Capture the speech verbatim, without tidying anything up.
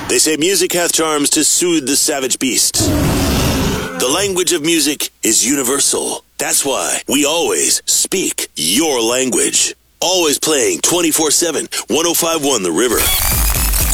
They say music hath charms to soothe the savage beast. The language of music is universal. That's why we always speak your language. Always playing twenty-four seven, one oh five point one The River.